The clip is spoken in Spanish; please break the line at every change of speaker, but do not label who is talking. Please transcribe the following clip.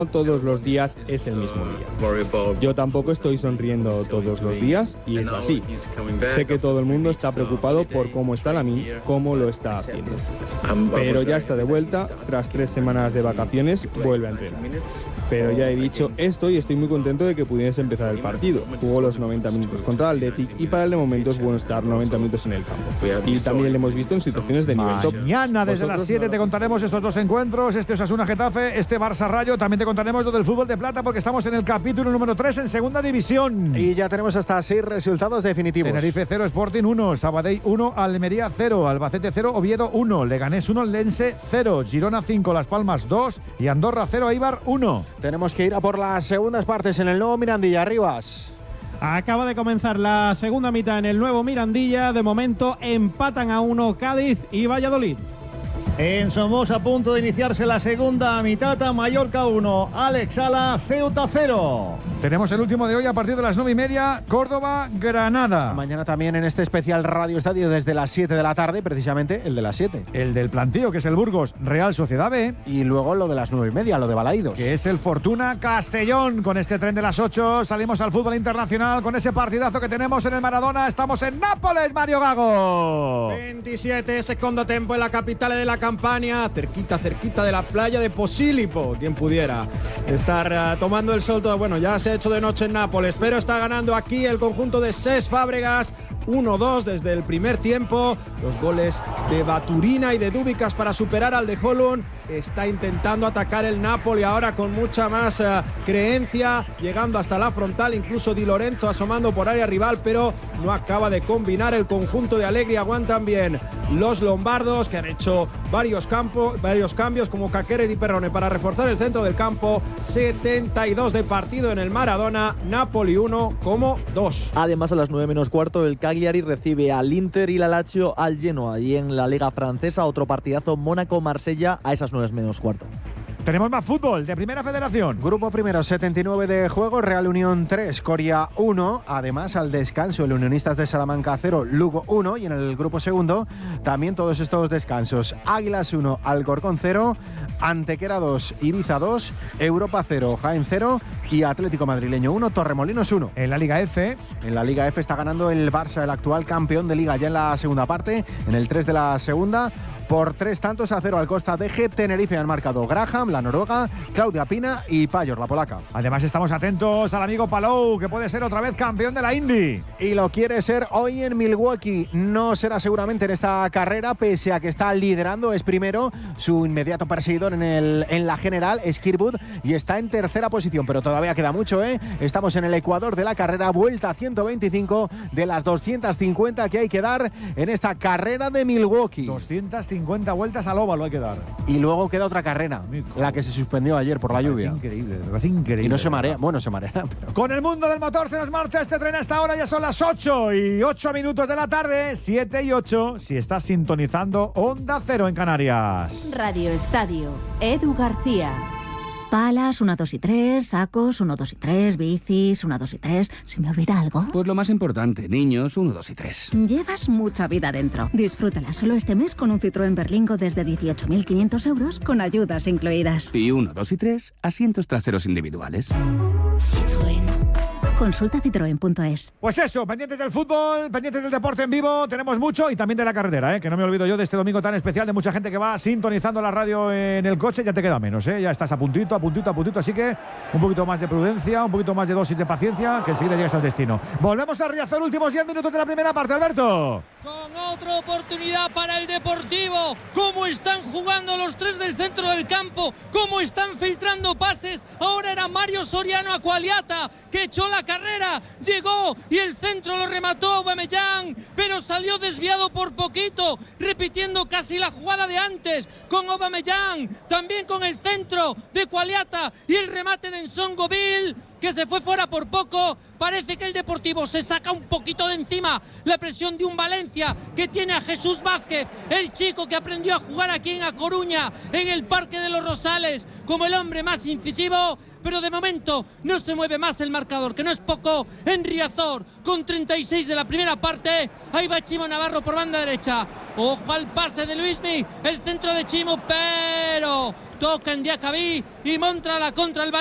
todos los días es el mismo día. Yo tampoco estoy sonriendo todos los días y es así. Sé que todo el mundo está preocupado por cómo está Lamine, cómo lo está haciendo. Pero ya está de vuelta, tras 3 semanas de vacaciones vuelve a entrenar. Pero ya he dicho esto y estoy muy contento de que pudiese empezar el partido. Jugó los 90 minutos contra el Athletic y para él de momento es bueno estar 90 minutos en el campo. Y también le hemos visto en situaciones de nivel top.
Mañana desde las 7 te contaremos estos 2 encuentros, este Osasuna-Getafe, este Barça-Rayo, también te contaremos lo del fútbol de plata porque estamos en el capítulo número 3 en segunda división.
Y ya tenemos hasta 6 resultados definitivos.
Tenerife 0, Sporting 1, Sabadell 1, Almería 0, Albacete 0, Oviedo 1, Leganés 1, Lense 0, Girona 5, Las Palmas 2 y Andorra 0, Eibar 1.
Tenemos que ir a por las segundas partes en el nuevo Mirandilla. Rivas.
Acaba de comenzar la segunda mitad en el nuevo Mirandilla. De momento empatan a 1 Cádiz y Valladolid.
En Somos, a punto de iniciarse la segunda mitad, Mallorca 1, Alex Sala, Ceuta 0.
Tenemos el último de hoy a partir de las 9:30, Córdoba-Granada.
Mañana también en este especial Radio Estadio desde las 7 de la tarde, precisamente el de las 7.
El del plantío, que es el Burgos Real Sociedad B.
Y luego lo de las 9:30, lo de Balaídos.
Que es el Fortuna Castellón. Con este tren de las 8 salimos al fútbol internacional con ese partidazo que tenemos en el Maradona. Estamos en Nápoles, Mario Gago.
27, segundo tiempo en la capital de la campaña, cerquita de la playa de Posillipo. Quien pudiera estar tomando el sol todo. Bueno, ya se ha hecho de noche en Nápoles, pero está ganando aquí el conjunto de Cesc Fábregas. 1-2 desde el primer tiempo. Los goles de Baturina y de Dúbicas para superar al de Holund. Está intentando atacar el Napoli ahora con mucha más creencia, llegando hasta la frontal, incluso Di Lorenzo asomando por área rival, pero no acaba de combinar el conjunto de Allegri. Aguantan bien los lombardos, que han hecho varios cambios como Caquere y Di Perrone para reforzar el centro del campo. 72 de partido en el Maradona, Napoli 1 como 2.
Además, a las 9 menos cuarto, el Cagliari recibe al Inter y la Lazio al Genoa. Y en la Liga Francesa, otro partidazo, Mónaco-Marsella a esas 9 menos cuarto.
Tenemos más fútbol de Primera Federación.
Grupo primero, 79 de juego, Real Unión 3, Coria 1. Además, al descanso, el Unionistas de Salamanca 0, Lugo 1. Y en el grupo segundo, también todos estos descansos. Águilas 1, Alcorcón 0, Antequera 2, Ibiza 2, Europa 0, Jaén 0 y Atlético Madrileño 1, Torremolinos 1.
En la Liga F.
En la Liga F está ganando el Barça, el actual campeón de Liga, ya en la segunda parte, en el 3 de la segunda. Por 3-0 al Costa DG Tenerife han marcado Graham, la noruega, Claudia Pina y Payos, la polaca.
Además estamos atentos al amigo Palou, que puede ser otra vez campeón de la Indy.
Y lo quiere ser hoy en Milwaukee. No será seguramente en esta carrera, pese a que está liderando, es primero. Su inmediato perseguidor en la general es Kirkwood y está en tercera posición, pero todavía queda mucho, ¿eh? Estamos en el ecuador de la carrera, vuelta 125 de las 250 que hay que dar en esta carrera de Milwaukee.
250 vueltas al óvalo hay que dar.
Y luego queda otra carrera, la que se suspendió ayer por la lluvia.
Increíble.
Y no se marea, bueno, se mareará. Pero...
Con el mundo del motor se nos marcha este tren a esta hora, ya son las 8:08 de la tarde, 7:08, si estás sintonizando Onda Cero en Canarias.
Radio Estadio, Edu García. Palas, 1, 2 y 3, sacos, 1, 2 y 3, bicis, 1, 2 y 3. ¿Se me olvida algo?
Pues lo más importante, niños, 1, 2 y 3.
Llevas mucha vida dentro. Disfrútala solo este mes con un Citroën Berlingo desde 18.500 euros con ayudas incluidas.
Y 1, 2 y 3, asientos traseros individuales.
Citroën. Consulta citroen.es.
Pues eso, pendientes del fútbol, pendientes del deporte en vivo, tenemos mucho y también de la carretera, que no me olvido yo de este domingo tan especial de mucha gente que va sintonizando la radio en el coche. Ya te queda menos, ya estás a puntito, así que un poquito más de prudencia, un poquito más de dosis de paciencia, que enseguida llegas al destino. Volvemos a Riazor, últimos 10 minutos de la primera parte, Alberto.
Con otra oportunidad para el Deportivo. Cómo están jugando los tres del centro del campo, cómo están filtrando pases. Ahora era Mario Soriano Aqualiata que echó la carrera, llegó y el centro lo remató Aubameyang, pero salió desviado por poquito, repitiendo casi la jugada de antes con Aubameyang, también con el centro de Qualiata y el remate de Nsongoville, que se fue fuera por poco. Parece que el Deportivo se saca un poquito de encima la presión de un Valencia que tiene a Jesús Vázquez, el chico que aprendió a jugar aquí en A Coruña, en el Parque de los Rosales, como el hombre más incisivo. Pero de momento no se mueve más el marcador, que no es poco, en Riazor, con 36 de la primera parte. Ahí va Chimo Navarro por banda derecha. Ojo al pase de Luismi, el centro de Chimo, pero toca en Diacabí y monta la contra el